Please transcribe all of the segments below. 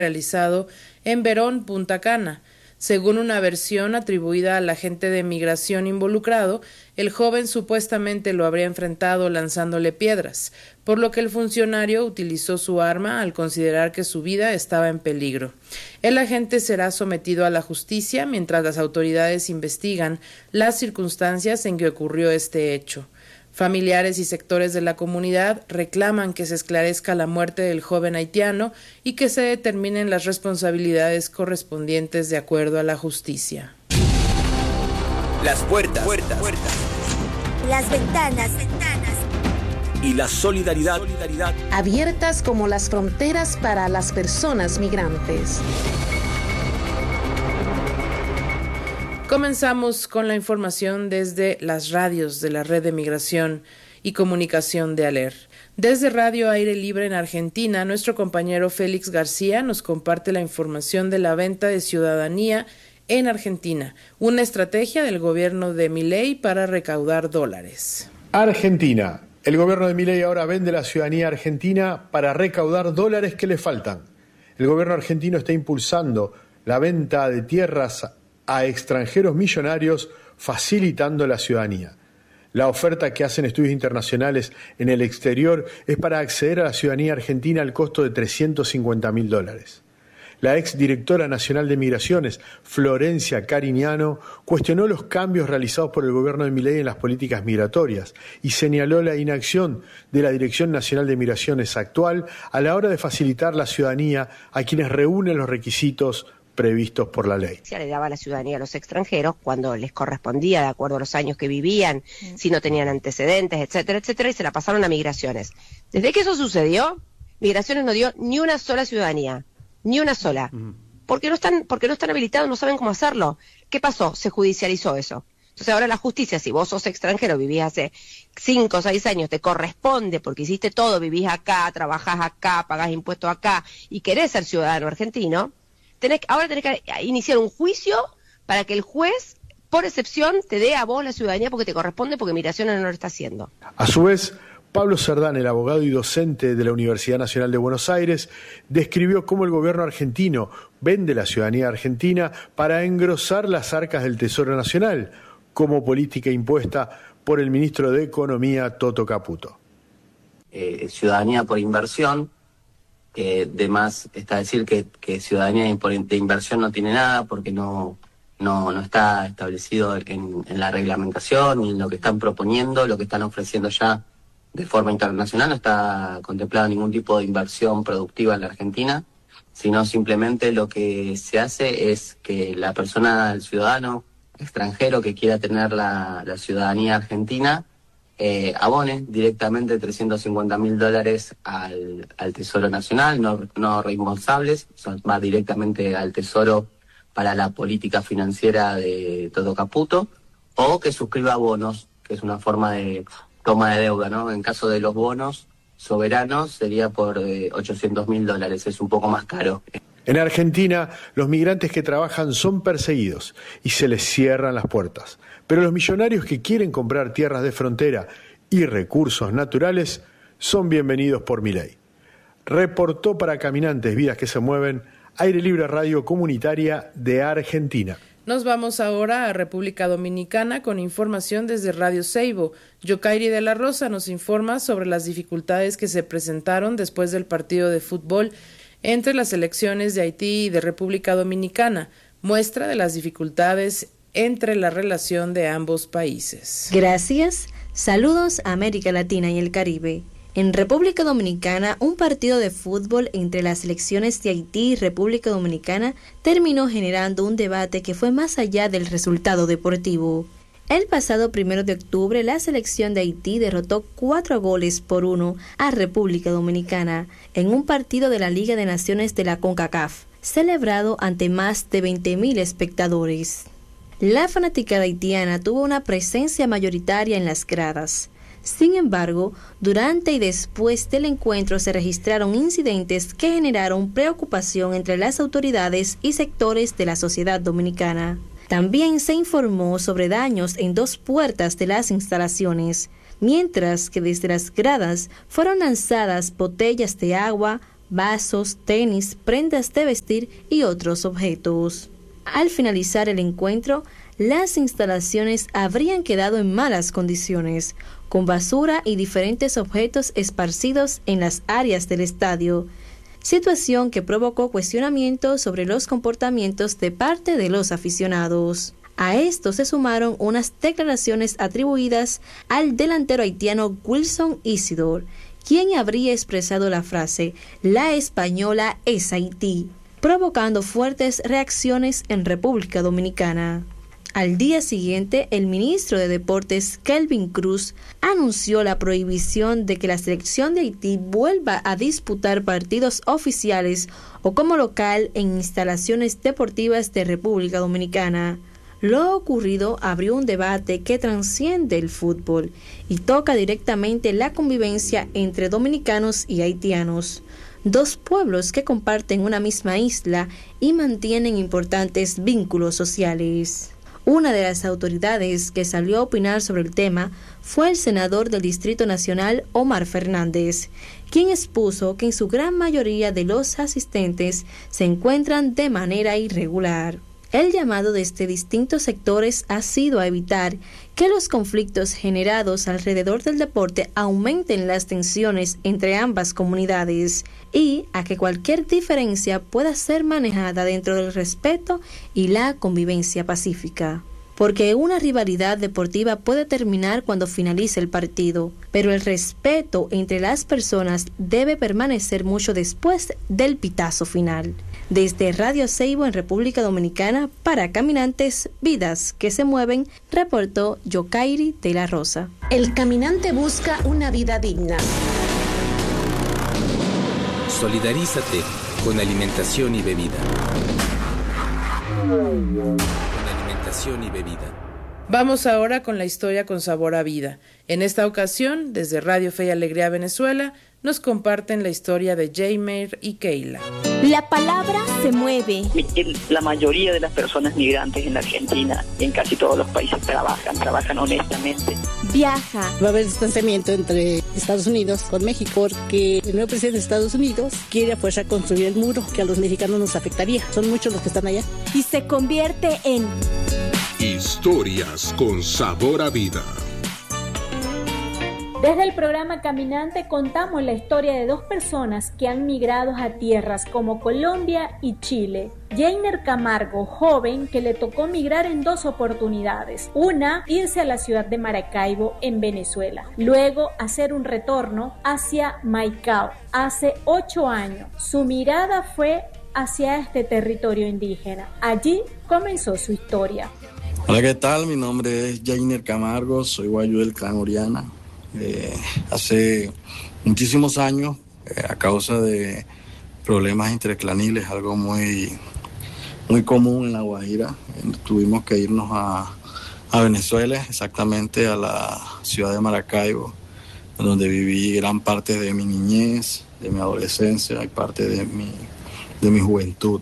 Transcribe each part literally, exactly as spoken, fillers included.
realizado en Verón, Punta Cana. Según una versión atribuida al agente de migración involucrado, el joven supuestamente lo habría enfrentado lanzándole piedras, por lo que el funcionario utilizó su arma al considerar que su vida estaba en peligro. El agente será sometido a la justicia mientras las autoridades investigan las circunstancias en que ocurrió este hecho. Familiares y sectores de la comunidad reclaman que se esclarezca la muerte del joven haitiano y que se determinen las responsabilidades correspondientes de acuerdo a la justicia. Las puertas, puertas, puertas. Las ventanas, ventanas. Y la solidaridad, solidaridad. Abiertas como las fronteras para las personas migrantes. Comenzamos con la información desde las radios de la Red de Migración y Comunicación de ALER. Desde Radio Aire Libre en Argentina, nuestro compañero Félix García nos comparte la información de la venta de ciudadanía en Argentina, una estrategia del gobierno de Milei para recaudar dólares. Argentina. El gobierno de Milei ahora vende la ciudadanía argentina para recaudar dólares que le faltan. El gobierno argentino está impulsando la venta de tierras a extranjeros millonarios, facilitando la ciudadanía. La oferta que hacen estudios internacionales en el exterior es para acceder a la ciudadanía argentina al costo de trescientos cincuenta mil dólares. La exdirectora nacional de Migraciones, Florencia Cariñano, cuestionó los cambios realizados por el gobierno de Milei en las políticas migratorias y señaló la inacción de la Dirección Nacional de Migraciones actual a la hora de facilitar la ciudadanía a quienes reúnen los requisitos previstos por la ley. Se le daba la ciudadanía a los extranjeros cuando les correspondía, de acuerdo a los años que vivían, mm. si no tenían antecedentes, etcétera, etcétera, y se la pasaron a Migraciones. Desde que eso sucedió, Migraciones no dio ni una sola ciudadanía, ni una sola, mm. porque no están, porque no están habilitados, no saben cómo hacerlo. ¿Qué pasó? Se judicializó eso. Entonces ahora la justicia, si vos sos extranjero, vivís hace cinco o seis años, te corresponde, porque hiciste todo, vivís acá, trabajás acá, pagás impuestos acá, y querés ser ciudadano argentino, Tenés, ahora tenés que iniciar un juicio para que el juez, por excepción, te dé a vos la ciudadanía porque te corresponde, porque Migraciones no lo está haciendo. A su vez, Pablo Cerdán, el abogado y docente de la Universidad Nacional de Buenos Aires, describió cómo el gobierno argentino vende la ciudadanía argentina para engrosar las arcas del Tesoro Nacional, como política impuesta por el ministro de Economía, Toto Caputo. Eh, ciudadanía por inversión. Que de más está decir que, que ciudadanía de inversión no tiene nada porque no, no, no está establecido en, en la reglamentación ni en lo que están proponiendo, lo que están ofreciendo ya de forma internacional. No está contemplado ningún tipo de inversión productiva en la Argentina, sino simplemente lo que se hace es que la persona, el ciudadano extranjero que quiera tener la, la ciudadanía argentina, Eh, abone directamente trescientos cincuenta mil dólares al, al Tesoro Nacional, no, no reembolsables, son, va directamente al Tesoro para la política financiera de Toto Caputo, o que suscriba bonos, que es una forma de toma de deuda, ¿no? En caso de los bonos soberanos sería por eh, ochocientos mil dólares, es un poco más caro. En Argentina, los migrantes que trabajan son perseguidos y se les cierran las puertas. Pero los millonarios que quieren comprar tierras de frontera y recursos naturales son bienvenidos por Milei. Reportó para Caminantes, Vidas que se Mueven, Aire Libre Radio Comunitaria de Argentina. Nos vamos ahora a República Dominicana con información desde Radio Seibo. Yokairi de la Rosa nos informa sobre las dificultades que se presentaron después del partido de fútbol entre las selecciones de Haití y de República Dominicana, muestra de las dificultades entre la relación de ambos países. Gracias. Saludos a América Latina y el Caribe. En República Dominicana, un partido de fútbol entre las selecciones de Haití y República Dominicana terminó generando un debate que fue más allá del resultado deportivo. El pasado primero de octubre, la selección de Haití derrotó cuatro goles por uno a República Dominicana en un partido de la Liga de Naciones de la CONCACAF, celebrado ante más de veinte mil espectadores. La fanaticada haitiana tuvo una presencia mayoritaria en las gradas. Sin embargo, durante y después del encuentro se registraron incidentes que generaron preocupación entre las autoridades y sectores de la sociedad dominicana. También se informó sobre daños en dos puertas de las instalaciones, mientras que desde las gradas fueron lanzadas botellas de agua, vasos, tenis, prendas de vestir y otros objetos. Al finalizar el encuentro, las instalaciones habrían quedado en malas condiciones, con basura y diferentes objetos esparcidos en las áreas del estadio, situación que provocó cuestionamientos sobre los comportamientos de parte de los aficionados. A esto se sumaron unas declaraciones atribuidas al delantero haitiano Wilson Isidore, quien habría expresado la frase "La española es Haití", provocando fuertes reacciones en República Dominicana. Al día siguiente, el ministro de Deportes, Kelvin Cruz, anunció la prohibición de que la selección de Haití vuelva a disputar partidos oficiales o como local en instalaciones deportivas de República Dominicana. Lo ocurrido abrió un debate que trasciende el fútbol y toca directamente la convivencia entre dominicanos y haitianos, dos pueblos que comparten una misma isla y mantienen importantes vínculos sociales. Una de las autoridades que salió a opinar sobre el tema fue el senador del Distrito Nacional, Omar Fernández, quien expuso que en su gran mayoría de los asistentes se encuentran de manera irregular. El llamado desde distintos sectores ha sido a evitar que los conflictos generados alrededor del deporte aumenten las tensiones entre ambas comunidades y a que cualquier diferencia pueda ser manejada dentro del respeto y la convivencia pacífica. Porque una rivalidad deportiva puede terminar cuando finalice el partido, pero el respeto entre las personas debe permanecer mucho después del pitazo final. Desde Radio Seibo en República Dominicana, para Caminantes, vidas que se mueven, reportó Yokairi de la Rosa. El caminante busca una vida digna. Solidarízate con alimentación y bebida. Alimentación y bebida. Vamos ahora con la historia con sabor a vida. En esta ocasión, desde Radio Fe y Alegría Venezuela, nos comparten la historia de Jaimer y Keila. La palabra se mueve. La mayoría de las personas migrantes en la Argentina y en casi todos los países trabajan, trabajan honestamente. Viaja. Va a haber distanciamiento entre Estados Unidos con México porque el nuevo presidente de Estados Unidos quiere a fuerza construir el muro que a los mexicanos nos afectaría. Son muchos los que están allá. Y se convierte en... Historias con sabor a vida. Desde el programa Caminante contamos la historia de dos personas que han migrado a tierras como Colombia y Chile. Jaimer Camargo, joven que le tocó migrar en dos oportunidades. Una, irse a la ciudad de Maracaibo en Venezuela. Luego, hacer un retorno hacia Maicao. Hace ocho años, su mirada fue hacia este territorio indígena. Allí comenzó su historia. Hola, ¿qué tal? Mi nombre es Jaimer Camargo, soy guayú del clan Oriana. Eh, hace muchísimos años, eh, a causa de problemas interclaniles, algo muy, muy común en La Guajira, eh, tuvimos que irnos a, a Venezuela, exactamente a la ciudad de Maracaibo, donde viví gran parte de mi niñez, de mi adolescencia y parte de mi, de mi juventud.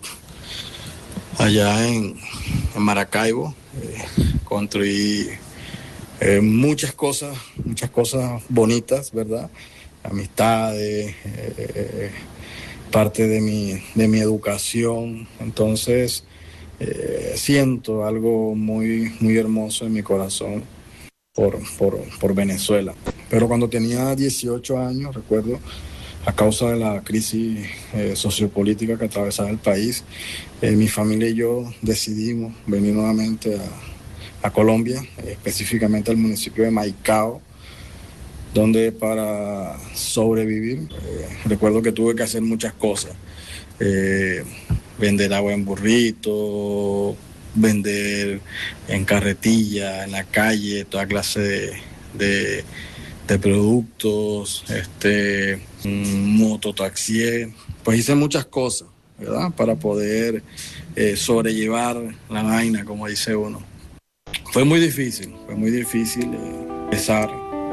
Allá en, en Maracaibo eh, construí Eh, muchas cosas, muchas cosas bonitas, ¿verdad? Amistades, eh, parte de mi, de mi educación. Entonces, eh, siento algo muy, muy hermoso en mi corazón por, por, por Venezuela. Pero cuando tenía dieciocho años, recuerdo, a causa de la crisis eh, sociopolítica que atravesaba el país, eh, mi familia y yo decidimos venir nuevamente a a Colombia, específicamente al municipio de Maicao, donde para sobrevivir, eh, recuerdo que tuve que hacer muchas cosas, eh, vender agua en burrito, vender en carretilla, en la calle, toda clase de, de, de productos, este, mototaxi, pues hice muchas cosas, ¿verdad? Para poder eh, sobrellevar la vaina, como dice uno. Fue muy difícil, fue muy difícil eh, empezar.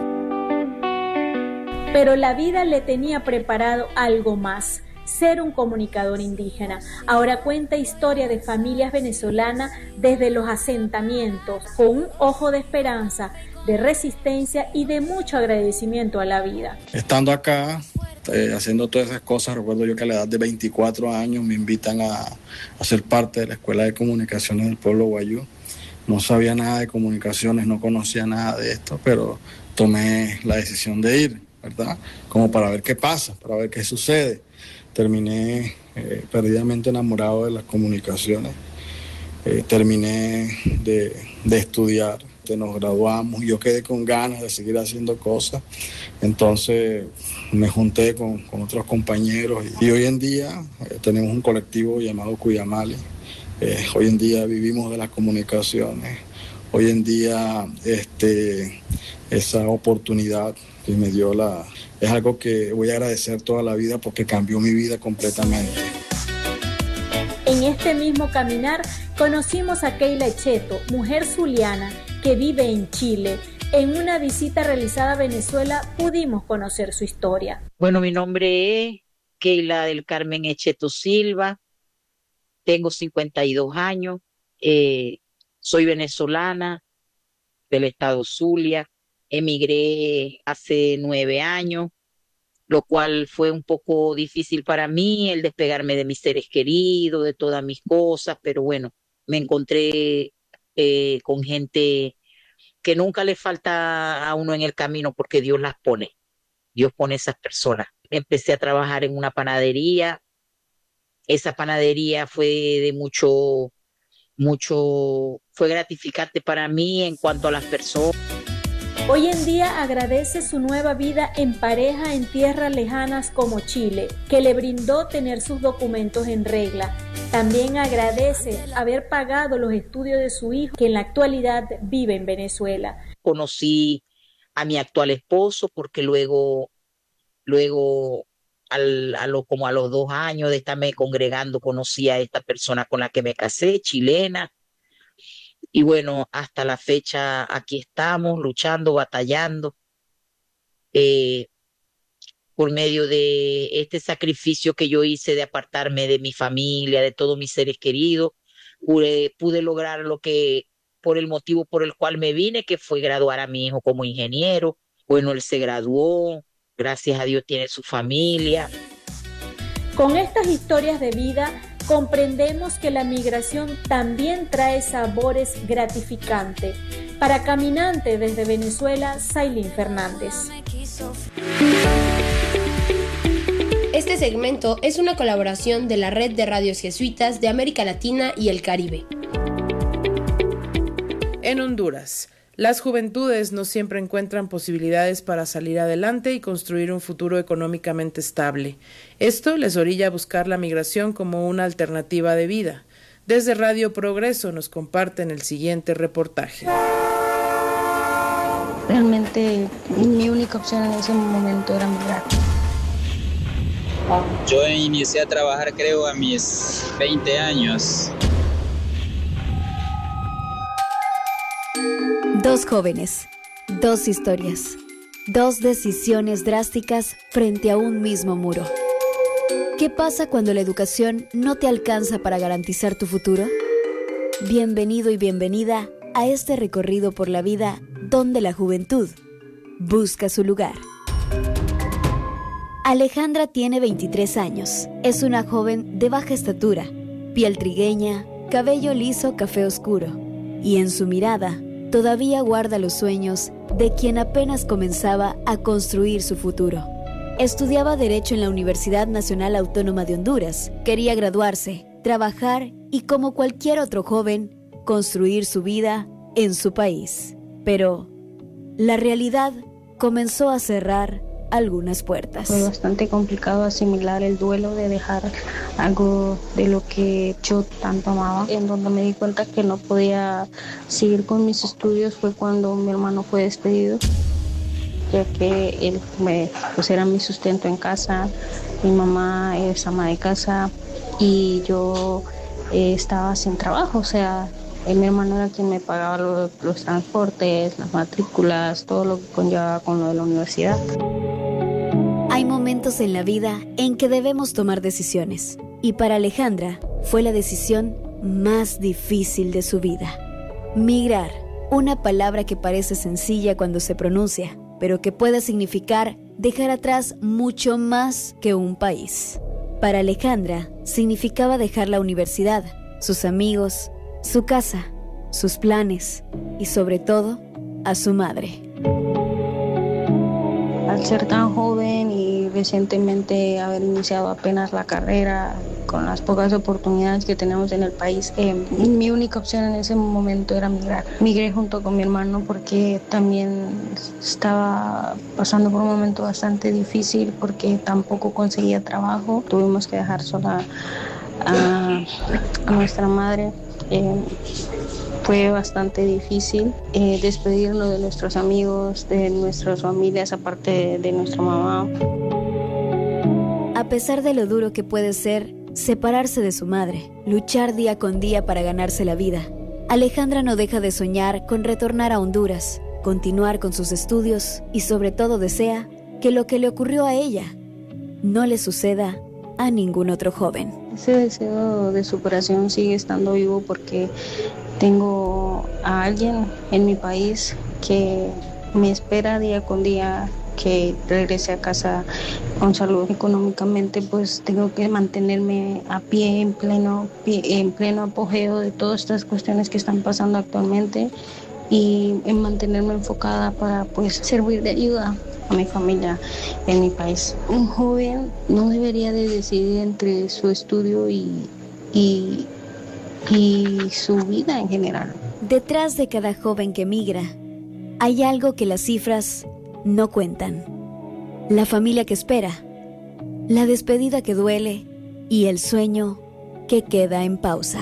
Pero la vida le tenía preparado algo más, ser un comunicador indígena. Ahora cuenta historia de familias venezolanas desde los asentamientos, con un ojo de esperanza de resistencia y de mucho agradecimiento a la vida. Estando acá, eh, haciendo todas esas cosas, recuerdo yo que a la edad de veinticuatro años me invitan a, a ser parte de la Escuela de Comunicaciones del Pueblo Wayuu. No sabía nada de comunicaciones, no conocía nada de esto, pero tomé la decisión de ir, ¿verdad? Como para ver qué pasa, para ver qué sucede. Terminé eh, perdidamente enamorado de las comunicaciones. Eh, terminé de, de estudiar, nos graduamos, yo quedé con ganas de seguir haciendo cosas, entonces me junté con, con otros compañeros y, y hoy en día eh, tenemos un colectivo llamado Cuyamali. Eh, hoy en día vivimos de las comunicaciones, hoy en día este, esa oportunidad que me dio la, es algo que voy a agradecer toda la vida porque cambió mi vida completamente. En este mismo caminar conocimos a Keila Echeto, mujer zuliana que vive en Chile. En una visita realizada a Venezuela pudimos conocer su historia. Bueno, mi nombre es Keila del Carmen Echeto Silva, tengo cincuenta y dos años, eh, soy venezolana del estado Zulia, emigré hace nueve años, lo cual fue un poco difícil para mí, el despegarme de mis seres queridos, de todas mis cosas, pero bueno, me encontré eh, con gente que nunca le falta a uno en el camino porque Dios las pone, Dios pone esas personas. Empecé a trabajar en una panadería, esa panadería fue de mucho, mucho, fue gratificante para mí en cuanto a las personas. Hoy en día agradece su nueva vida en pareja en tierras lejanas como Chile, que le brindó tener sus documentos en regla. También agradece haber pagado los estudios de su hijo, que en la actualidad vive en Venezuela. Conocí a mi actual esposo porque luego, luego al, a lo, como a los dos años de estarme congregando, conocí a esta persona con la que me casé, chilena. Y bueno, hasta la fecha aquí estamos, luchando, batallando, eh, por medio de este sacrificio que yo hice de apartarme de mi familia, de todos mis seres queridos, pude, pude lograr lo que, por el motivo por el cual me vine, que fue graduar a mi hijo como ingeniero. Bueno, él se graduó, gracias a Dios tiene su familia. Con estas historias de vida, comprendemos que la migración también trae sabores gratificantes. Para Caminante desde Venezuela, Sailín Fernández. Este segmento es una colaboración de la Red de Radios Jesuitas de América Latina y el Caribe. En Honduras, las juventudes no siempre encuentran posibilidades para salir adelante y construir un futuro económicamente estable. Esto les orilla a buscar la migración como una alternativa de vida. Desde Radio Progreso nos comparten el siguiente reportaje. Realmente mi única opción en ese momento era migrar. Yo inicié a trabajar creo a mis veinte años. Dos jóvenes, dos historias, dos decisiones drásticas frente a un mismo muro. ¿Qué pasa cuando la educación no te alcanza para garantizar tu futuro? Bienvenido y bienvenida a este recorrido por la vida donde la juventud busca su lugar. Alejandra tiene veintitrés años, es una joven de baja estatura, piel trigueña, cabello liso café oscuro, y en su mirada todavía guarda los sueños de quien apenas comenzaba a construir su futuro. Estudiaba Derecho en la Universidad Nacional Autónoma de Honduras, quería graduarse, trabajar y, como cualquier otro joven, construir su vida en su país. Pero la realidad comenzó a cerrar algunas puertas. Fue bastante complicado asimilar el duelo de dejar algo de lo que yo tanto amaba. En donde me di cuenta que no podía seguir con mis estudios fue cuando mi hermano fue despedido, ya que él me, pues era mi sustento en casa, mi mamá es ama de casa y yo eh, estaba sin trabajo, o sea, mi hermano era quien me pagaba los, los transportes, las matrículas, todo lo que conllevaba con lo de la universidad. Hay momentos en la vida en que debemos tomar decisiones, y para Alejandra fue la decisión más difícil de su vida. Migrar una palabra que parece sencilla cuando se pronuncia, pero que puede significar dejar atrás mucho más que un país. Para Alejandra, significaba dejar la universidad, sus amigos, su casa, sus planes y sobre todo, a su madre. Al ser tan joven y recientemente haber iniciado apenas la carrera, con las pocas oportunidades que tenemos en el país, eh, mi única opción en ese momento era migrar. Migré junto con mi hermano porque también estaba pasando por un momento bastante difícil porque tampoco conseguía trabajo. Tuvimos que dejar sola a, a nuestra madre. Eh, Fue bastante difícil eh, despedirnos de nuestros amigos, de nuestras familias, aparte de, de nuestra mamá. A pesar de lo duro que puede ser separarse de su madre, luchar día con día para ganarse la vida, Alejandra no deja de soñar con retornar a Honduras, continuar con sus estudios y sobre todo desea que lo que le ocurrió a ella no le suceda a ningún otro joven. Ese deseo de superación sigue estando vivo porque tengo a alguien en mi país que me espera día con día que regrese a casa con salud. Económicamente, pues tengo que mantenerme a pie, en pleno, pie, en pleno apogeo de todas estas cuestiones que están pasando actualmente y en mantenerme enfocada para pues servir de ayuda a mi familia en mi país. Un joven no debería de decidir entre su estudio y, y, y su vida en general. Detrás de cada joven que migra, hay algo que las cifras no cuentan. La familia que espera, la despedida que duele y el sueño que queda en pausa.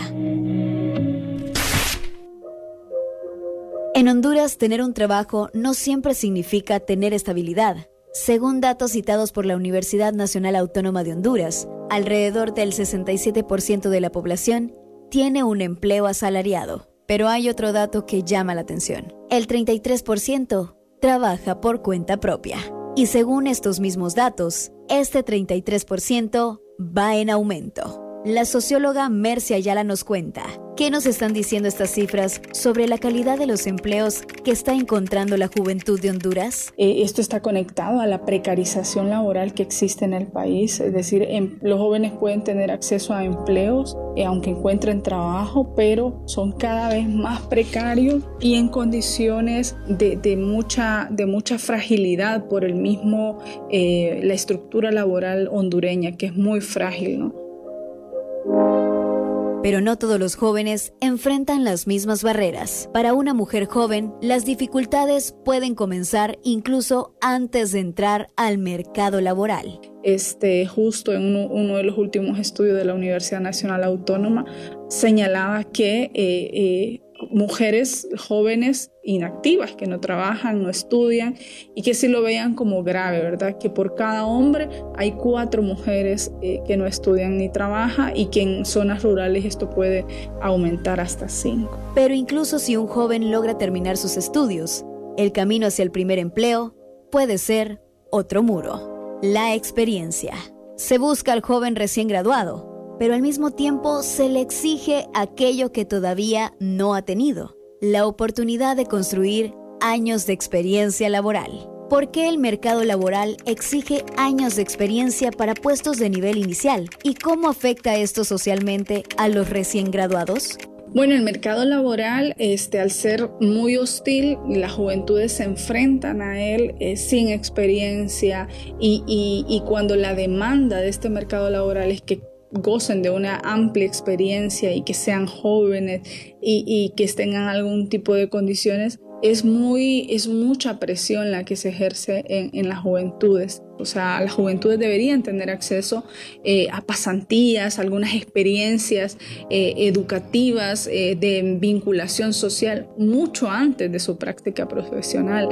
En Honduras, tener un trabajo no siempre significa tener estabilidad. Según datos citados por la Universidad Nacional Autónoma de Honduras, alrededor del sesenta y siete por ciento de la población tiene un empleo asalariado. Pero hay otro dato que llama la atención. El treinta y tres por ciento trabaja por cuenta propia. Y según estos mismos datos, este treinta y tres por ciento va en aumento. La socióloga Mercy Ayala nos cuenta qué nos están diciendo estas cifras sobre la calidad de los empleos que está encontrando la juventud de Honduras. Eh, esto está conectado a la precarización laboral que existe en el país, es decir, em, los jóvenes pueden tener acceso a empleos, eh, aunque encuentren trabajo, pero son cada vez más precarios y en condiciones de, de, mucha, de mucha fragilidad por el mismo, eh, la estructura laboral hondureña, que es muy frágil, ¿no? Pero no todos los jóvenes enfrentan las mismas barreras. Para una mujer joven, las dificultades pueden comenzar incluso antes de entrar al mercado laboral. Este, justo en uno, uno de los últimos estudios de la Universidad Nacional Autónoma señalaba que eh, eh, mujeres jóvenes inactivas que no trabajan, no estudian y que sí lo veían como grave, ¿verdad? Que por cada hombre hay cuatro mujeres eh, que no estudian ni trabajan y que en zonas rurales esto puede aumentar hasta cinco. Pero incluso si un joven logra terminar sus estudios, el camino hacia el primer empleo puede ser otro muro: la experiencia. Se busca al joven recién graduado, pero al mismo tiempo se le exige aquello que todavía no ha tenido: la oportunidad de construir años de experiencia laboral. ¿Por qué el mercado laboral exige años de experiencia para puestos de nivel inicial? ¿Y cómo afecta esto socialmente a los recién graduados? Bueno, el mercado laboral, este, al ser muy hostil, las juventudes se enfrentan a él eh, sin experiencia y, y, y cuando la demanda de este mercado laboral es que gocen de una amplia experiencia y que sean jóvenes y, y que tengan algún tipo de condiciones, es muy es mucha presión la que se ejerce en, en las juventudes. O sea, las juventudes deberían tener acceso eh, a pasantías, algunas experiencias eh, educativas eh, de vinculación social mucho antes de su práctica profesional.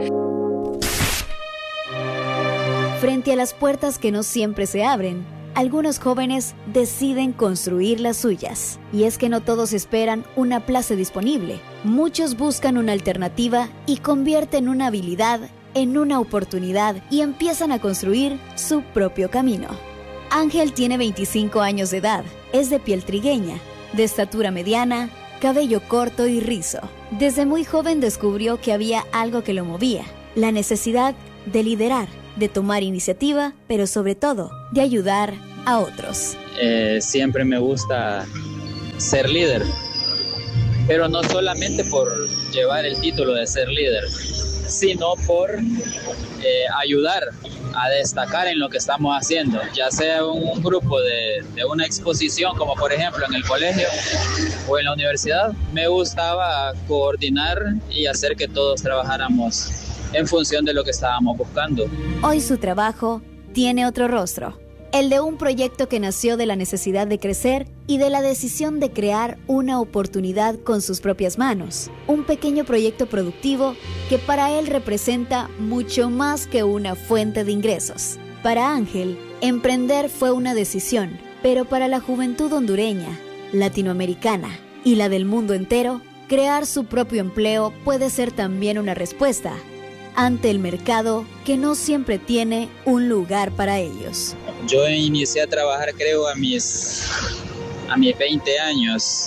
Frente a las puertas que no siempre se abren, algunos jóvenes deciden construir las suyas. Y es que no todos esperan una plaza disponible. Muchos buscan una alternativa y convierten una habilidad en una oportunidad y empiezan a construir su propio camino. Ángel tiene veinticinco años de edad, es de piel trigueña, de estatura mediana, cabello corto y rizo. Desde muy joven descubrió que había algo que lo movía, la necesidad de liderar, de tomar iniciativa, pero sobre todo de ayudar a otros. Eh, siempre me gusta ser líder, pero no solamente por llevar el título de ser líder, sino por eh, ayudar a destacar en lo que estamos haciendo, ya sea un, un grupo de, de una exposición, como por ejemplo en el colegio o en la universidad. Me gustaba coordinar y hacer que todos trabajáramos en función de lo que estábamos buscando. Hoy su trabajo tiene otro rostro, el de un proyecto que nació de la necesidad de crecer y de la decisión de crear una oportunidad con sus propias manos. Un pequeño proyecto productivo que para él representa mucho más que una fuente de ingresos. Para Ángel, emprender fue una decisión, pero para la juventud hondureña, latinoamericana y la del mundo entero, crear su propio empleo puede ser también una respuesta ante el mercado que no siempre tiene un lugar para ellos. Yo inicié a trabajar creo a mis, a mis veinte años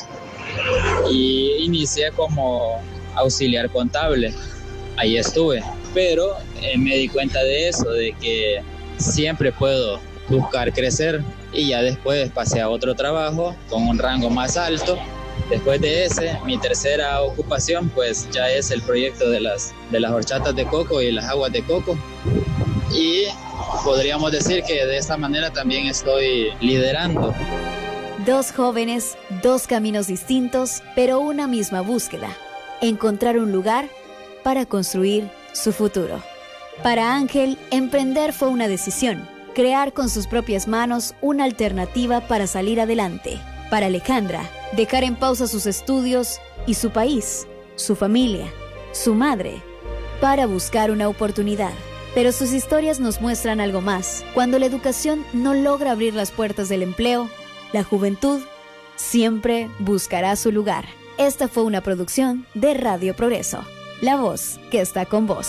y inicié como auxiliar contable, ahí estuve, pero eh, me di cuenta de eso, de que siempre puedo buscar crecer y ya después pasé a otro trabajo con un rango más alto. Después de ese, mi tercera ocupación pues ya es el proyecto de las, de las horchatas de coco y las aguas de coco. Y podríamos decir que de esta manera también estoy liderando. Dos jóvenes, dos caminos distintos, pero una misma búsqueda. Encontrar un lugar para construir su futuro. Para Ángel, emprender fue una decisión. Crear con sus propias manos una alternativa para salir adelante. Para Alejandra, dejar en pausa sus estudios y su país, su familia, su madre, para buscar una oportunidad. Pero sus historias nos muestran algo más. Cuando la educación no logra abrir las puertas del empleo, la juventud siempre buscará su lugar. Esta fue una producción de Radio Progreso, la voz que está con vos.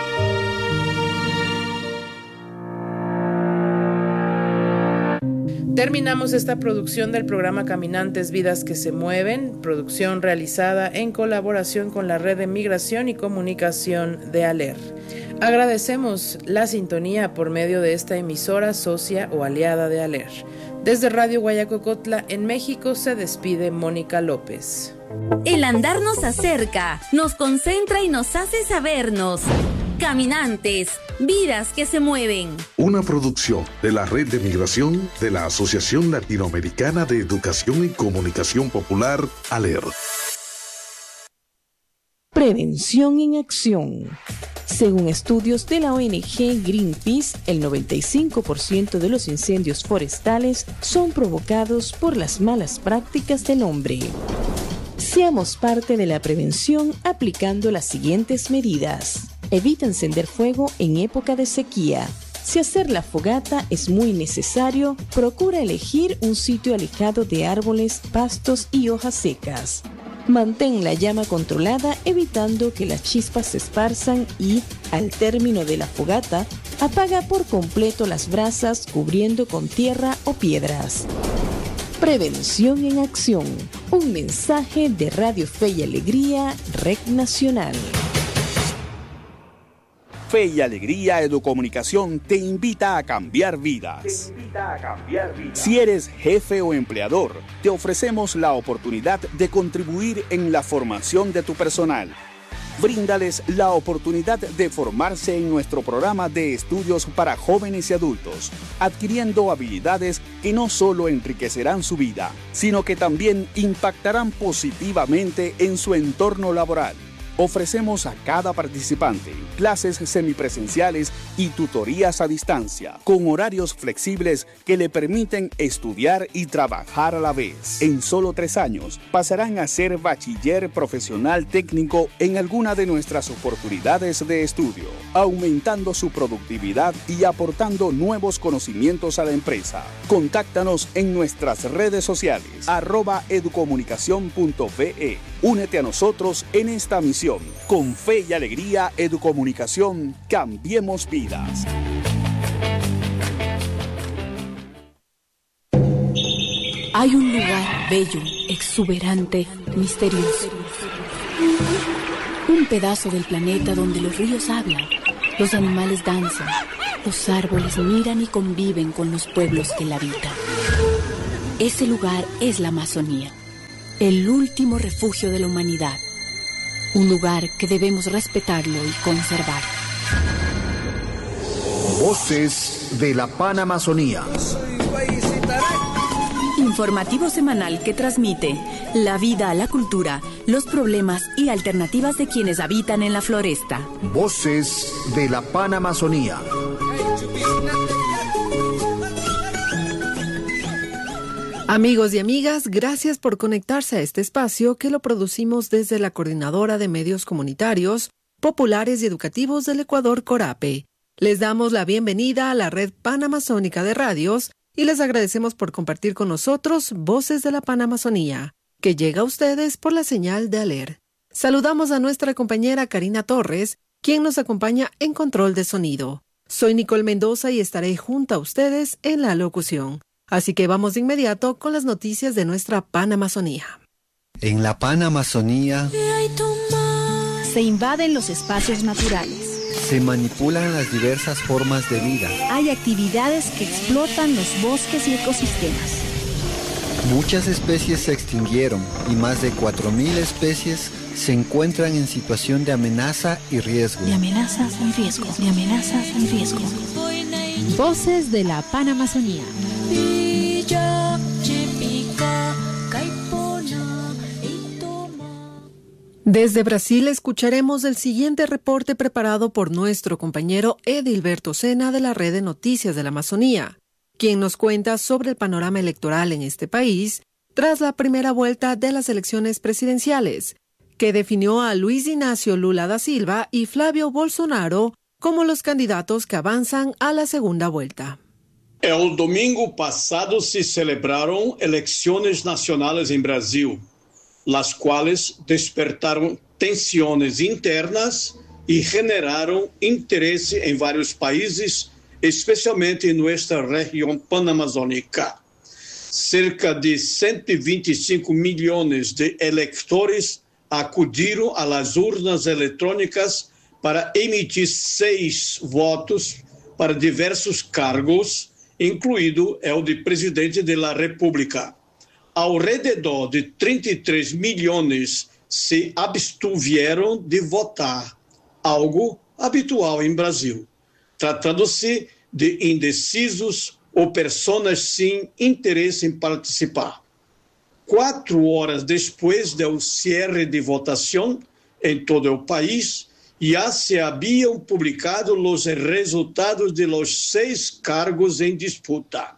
Terminamos esta producción del programa Caminantes, Vidas que se Mueven, producción realizada en colaboración con la Red de Migración y Comunicación de ALER. Agradecemos la sintonía por medio de esta emisora socia o aliada de ALER. Desde Radio Guayacocotla, en México, se despide Mónica López. El andar nos acerca, nos concentra y nos hace sabernos. Caminantes, vidas que se mueven. Una producción de la Red de Migración de la Asociación Latinoamericana de Educación y Comunicación Popular, ALER. Prevención en acción. Según estudios de la O N G Greenpeace, el noventa y cinco por ciento de los incendios forestales son provocados por las malas prácticas del hombre. Seamos parte de la prevención aplicando las siguientes medidas. Evita encender fuego en época de sequía. Si hacer la fogata es muy necesario, procura elegir un sitio alejado de árboles, pastos y hojas secas. Mantén la llama controlada, evitando que las chispas se esparzan y, al término de la fogata, apaga por completo las brasas cubriendo con tierra o piedras. Prevención en acción. Un mensaje de Radio Fe y Alegría, Red Nacional. Fe y Alegría Educomunicación te invita a cambiar vidas. Si eres jefe o empleador, te ofrecemos la oportunidad de contribuir en la formación de tu personal. Bríndales la oportunidad de formarse en nuestro programa de estudios para jóvenes y adultos, adquiriendo habilidades que no solo enriquecerán su vida, sino que también impactarán positivamente en su entorno laboral. Ofrecemos a cada participante clases semipresenciales y tutorías a distancia, con horarios flexibles que le permiten estudiar y trabajar a la vez. En solo tres años pasarán a ser bachiller profesional técnico en alguna de nuestras oportunidades de estudio, aumentando su productividad y aportando nuevos conocimientos a la empresa. Contáctanos en nuestras redes sociales, arroba educomunicación punto ve. Únete a nosotros en esta misión. Con Fe y Alegría Educomunicación, cambiemos vidas. Hay un lugar bello, exuberante, misterioso. Un pedazo del planeta donde los ríos hablan, los animales danzan, los árboles miran y conviven con los pueblos que la habitan. Ese lugar es la Amazonía, el último refugio de la humanidad. Un lugar que debemos respetarlo y conservar. Voces de la Panamazonía. Informativo semanal que transmite la vida, la cultura, los problemas y alternativas de quienes habitan en la floresta. Voces de la Panamazonía. Amigos y amigas, gracias por conectarse a este espacio que lo producimos desde la Coordinadora de Medios Comunitarios, Populares y Educativos del Ecuador, CORAPE. Les damos la bienvenida a la Red Panamazónica de Radios y les agradecemos por compartir con nosotros Voces de la Panamazonía, que llega a ustedes por la señal de Aler. Saludamos a nuestra compañera Karina Torres, quien nos acompaña en control de sonido. Soy Nicole Mendoza y estaré junto a ustedes en la locución. Así que vamos de inmediato con las noticias de nuestra Panamazonía. En la Panamazonía se invaden los espacios naturales. Se manipulan las diversas formas de vida. Hay actividades que explotan los bosques y ecosistemas. Muchas especies se extinguieron y más de cuatro mil especies se encuentran en situación de amenaza y riesgo. De amenazas y riesgo. De amenazas y riesgo. Voces de la Panamazonía. Desde Brasil escucharemos el siguiente reporte preparado por nuestro compañero Edilberto Sena de la Red de Noticias de la Amazonía, quien nos cuenta sobre el panorama electoral en este país tras la primera vuelta de las elecciones presidenciales, que definió a Luiz Inácio Lula da Silva y Flávio Bolsonaro como los candidatos que avanzan a la segunda vuelta. El domingo pasado se celebraron elecciones nacionales en Brasil, las cuales despertaron tensiones internas y generaron interés en varios países, especialmente en nuestra región panamazónica. Cerca de ciento veinticinco millones de electores acudieron a las urnas electrónicas para emitir seis votos para diversos cargos, incluído el de presidente de la República. Alrededor de trinta y tres millones se abstuvieron de votar, algo habitual en Brasil, tratándose de indecisos o personas sin interés en participar. Cuatro horas después del cierre de votación en todo el país, ya se habían publicado los resultados de los seis cargos en disputa.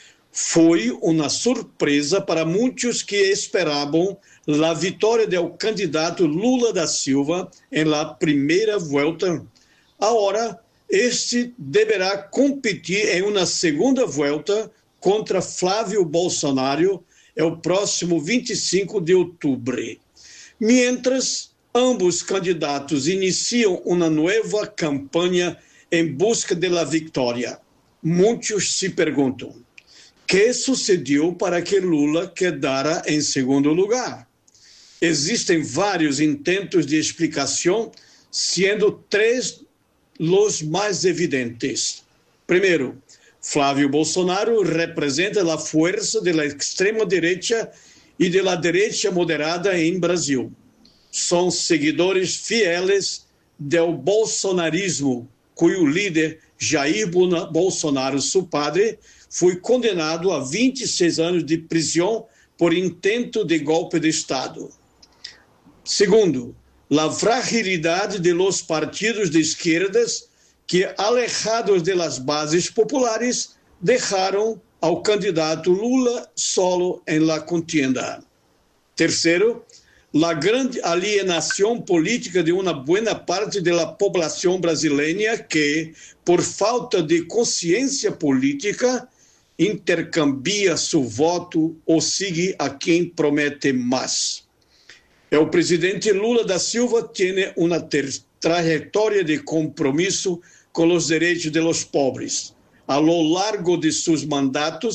Foi uma surpresa para muitos que esperavam a vitória do candidato Lula da Silva em la primeira volta. Agora, este deverá competir em uma segunda volta contra Flávio Bolsonaro el próximo vinte e cinco de outubro. Mientras, ambos candidatos iniciam uma nova campanha em busca da vitória. Muitos se perguntam: que sucedeu para que Lula quedara em segundo lugar? Existem vários intentos de explicação, sendo três os mais evidentes. Primeiro, Flávio Bolsonaro representa a força da extrema-direita e da direita moderada em Brasil. São seguidores fieles do bolsonarismo, cujo líder Jair Bolsonaro, seu padre, foi condenado a vinte e seis anos de prisão por intento de golpe de Estado. Segundo, a fragilidade de los partidos de esquerdas que, alejados de las bases populares, deixaram ao candidato Lula solo em la contienda. Terceiro, a grande alienação política de uma boa parte da população brasileira que, por falta de consciência política, intercambia seu voto ou sigue a quem promete mais. O presidente Lula da Silva tem uma trajetória de compromisso com os direitos de los pobres. A lo largo de seus mandatos,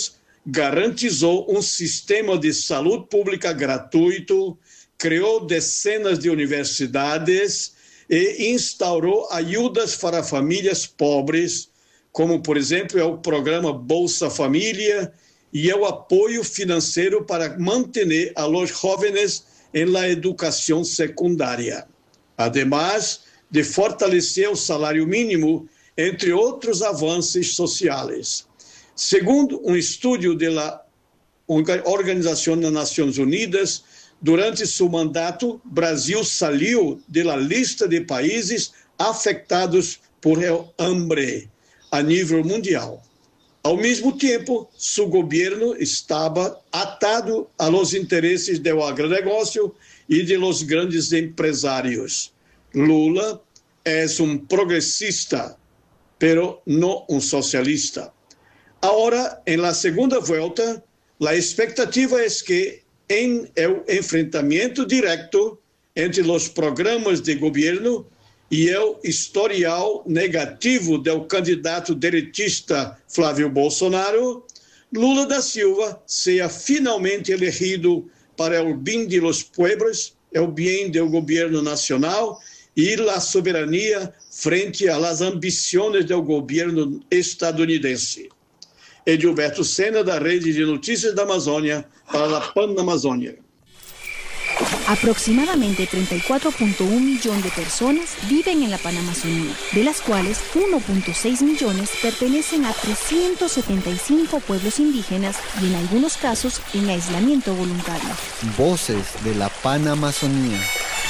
garantizou um sistema de saúde pública gratuito, criou dezenas de universidades e instaurou ajudas para famílias pobres, como, por exemplo, é o programa Bolsa Família e é o apoio financeiro para manter a los jóvenes em la educação secundária. Además de fortalecer o salário mínimo, entre outros avanços sociais. Segundo um estudo da Organização das Nações Unidas, durante seu mandato, Brasil saiu da lista de países afetados por hambre a nível mundial. Ao mesmo tempo, seu governo estava atado a los interesses do agronegócio e de los grandes empresários. Lula é um progressista, pero não um socialista. Agora, em la segunda volta, a expectativa é que em el enfrentamento direto entre os programas de governo e o historial negativo do candidato direitista Flávio Bolsonaro, Lula da Silva seja finalmente elegido para o bem de los pueblos, o bem do governo nacional e a soberania frente às ambições do governo estadunidense. Edilberto Sena, da Rede de Notícias da Amazônia, para a Panamazônia. Aproximadamente treinta y cuatro punto uno millones de personas viven en la Panamazonía, de las cuales uno punto seis millones pertenecen a trescientos setenta y cinco pueblos indígenas y en algunos casos en aislamiento voluntario. Voces de la Panamazonía.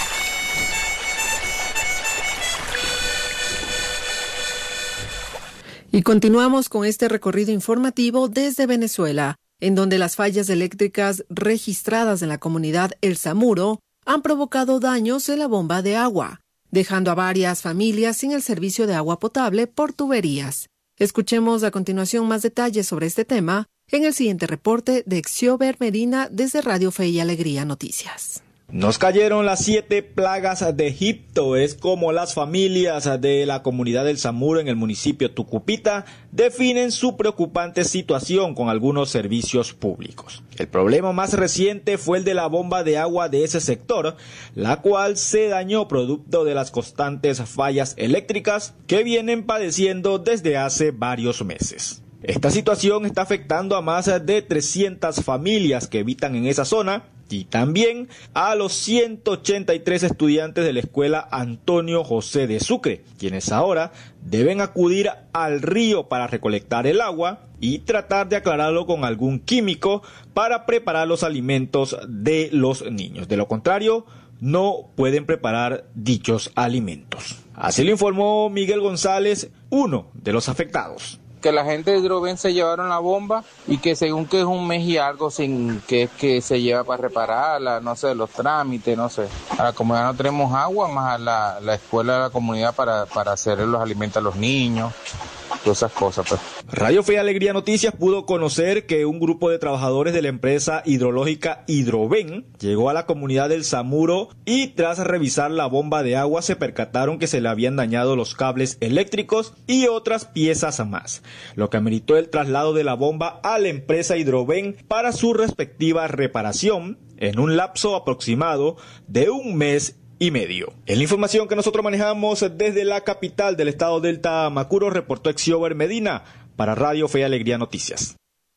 Y continuamos con este recorrido informativo desde Venezuela, en donde las fallas eléctricas registradas en la comunidad El Samuro han provocado daños en la bomba de agua, dejando a varias familias sin el servicio de agua potable por tuberías. Escuchemos a continuación más detalles sobre este tema en el siguiente reporte de Xiober Medina desde Radio Fe y Alegría Noticias. Nos cayeron las siete plagas de Egipto, es como las familias de la comunidad del Samuro en el municipio Tucupita definen su preocupante situación con algunos servicios públicos. El problema más reciente fue el de la bomba de agua de ese sector, la cual se dañó producto de las constantes fallas eléctricas que vienen padeciendo desde hace varios meses. Esta situación está afectando a más de trescientas familias que habitan en esa zona y también a los ciento ochenta y tres estudiantes de la escuela Antonio José de Sucre, quienes ahora deben acudir al río para recolectar el agua y tratar de aclararlo con algún químico para preparar los alimentos de los niños. De lo contrario, no pueden preparar dichos alimentos. Así lo informó Miguel González, uno de los afectados. Que la gente de Hidroven se llevaron la bomba y que según que es un mes y algo sin que, que se lleva para repararla, no sé, los trámites, no sé. A la comunidad no tenemos agua, más a la, la escuela de la comunidad para, para hacer los alimentos a los niños. Todas esas cosas, pues. Radio Fe y Alegría Noticias pudo conocer que un grupo de trabajadores de la empresa hidrológica Hidroven llegó a la comunidad del Samuro y tras revisar la bomba de agua se percataron que se le habían dañado los cables eléctricos y otras piezas más, lo que ameritó el traslado de la bomba a la empresa Hidroven para su respectiva reparación en un lapso aproximado de un mes y medio. En la información que nosotros manejamos desde la capital del estado Delta Macuro, reportó Xiober Medina para Radio Fe y Alegría Noticias.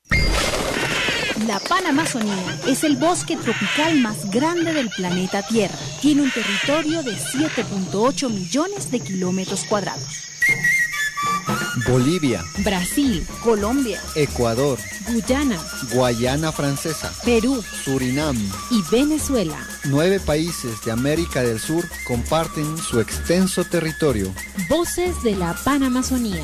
La Panamazonía es el bosque tropical más grande del planeta Tierra. Tiene un territorio de siete punto ocho millones de kilómetros cuadrados. Bolivia, Brasil, Colombia, Ecuador, Guyana, Guayana Francesa, Perú, Surinam y Venezuela. Nueve países de América del Sur comparten su extenso territorio. Voces de la Panamazonía.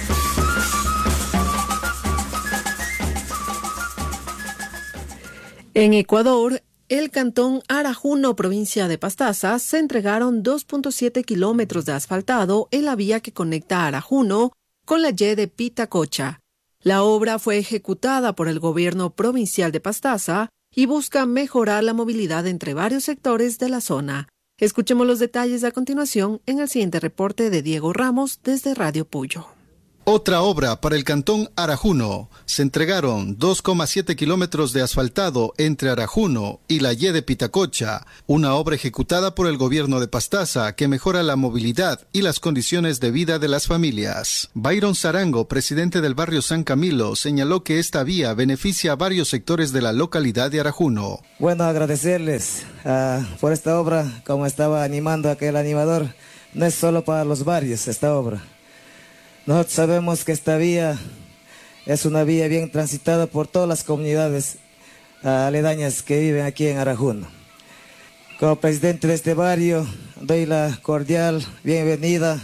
En Ecuador, el cantón Arajuno, provincia de Pastaza, se entregaron dos punto siete kilómetros de asfaltado en la vía que conecta Arajuno con la Y de Pitacocha. La obra fue ejecutada por el gobierno provincial de Pastaza y busca mejorar la movilidad entre varios sectores de la zona. Escuchemos los detalles a continuación en el siguiente reporte de Diego Ramos desde Radio Puyo. Otra obra para el cantón Arajuno. Se entregaron dos coma siete kilómetros de asfaltado entre Arajuno y la Y de Pitacocha, una obra ejecutada por el gobierno de Pastaza que mejora la movilidad y las condiciones de vida de las familias. Byron Zarango, presidente del barrio San Camilo, señaló que esta vía beneficia a varios sectores de la localidad de Arajuno. Bueno, agradecerles uh, por esta obra, como estaba animando aquel animador, no es solo para los barrios esta obra. Nosotros sabemos que esta vía es una vía bien transitada por todas las comunidades aledañas que viven aquí en Arajuno. Como presidente de este barrio, doy la cordial bienvenida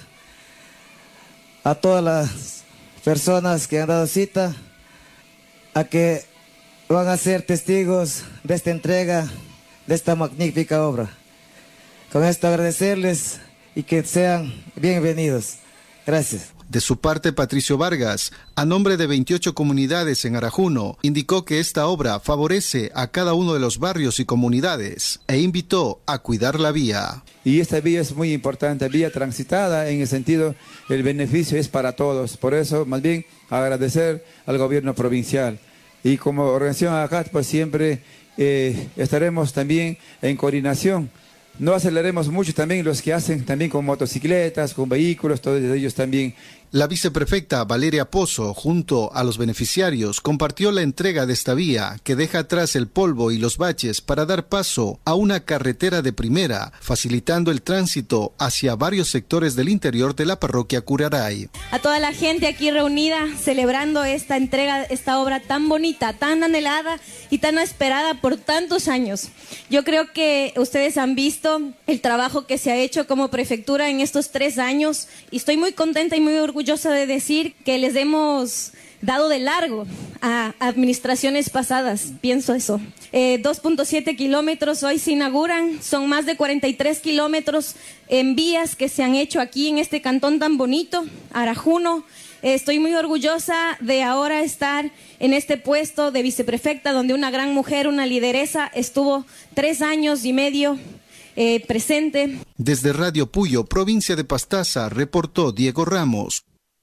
a todas las personas que han dado cita a que van a ser testigos de esta entrega, de esta magnífica obra. Con esto agradecerles y que sean bienvenidos. Gracias. De su parte, Patricio Vargas, a nombre de veintiocho comunidades en Arajuno, indicó que esta obra favorece a cada uno de los barrios y comunidades e invitó a cuidar la vía. Y esta vía es muy importante, vía transitada, en el sentido, el beneficio es para todos. Por eso, más bien, agradecer al gobierno provincial. Y como organización A C A T, pues siempre eh, estaremos también en coordinación. No aceleremos mucho también los que hacen también con motocicletas, con vehículos, todos ellos también. La viceprefecta Valeria Pozo, junto a los beneficiarios, compartió la entrega de esta vía que deja atrás el polvo y los baches para dar paso a una carretera de primera, facilitando el tránsito hacia varios sectores del interior de la parroquia Curaray. A toda la gente aquí reunida celebrando esta entrega, esta obra tan bonita, tan anhelada y tan esperada por tantos años. Yo creo que ustedes han visto el trabajo que se ha hecho como prefectura en estos tres años y estoy muy contenta y muy orgullosa de decir que les hemos dado de largo a administraciones pasadas, pienso eso. Eh, dos punto siete kilómetros hoy se inauguran, son más de cuarenta y tres kilómetros en vías que se han hecho aquí en este cantón tan bonito, Arajuno. Eh, estoy muy orgullosa de ahora estar en este puesto de viceprefecta, donde una gran mujer, una lideresa, estuvo tres años y medio eh, presente. Desde Radio Puyo, provincia de Pastaza, reportó Diego Ramos.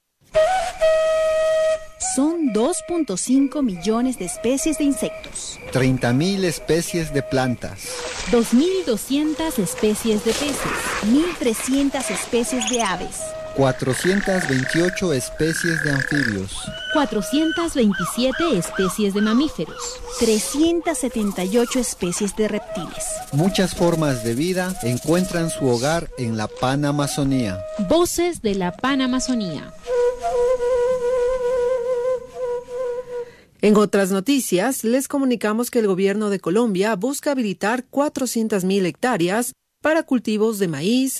Son dos punto cinco millones de especies de insectos, treinta mil especies de plantas, dos mil doscientas especies de peces, mil trescientas especies de aves, cuatrocientas veintiocho especies de anfibios, cuatrocientas veintisiete especies de mamíferos, trescientas setenta y ocho especies de reptiles. Muchas formas de vida encuentran su hogar en la Panamazonía. Voces de la Panamazonía. En otras noticias, les comunicamos que el gobierno de Colombia busca habilitar cuatrocientas mil hectáreas para cultivos de maíz,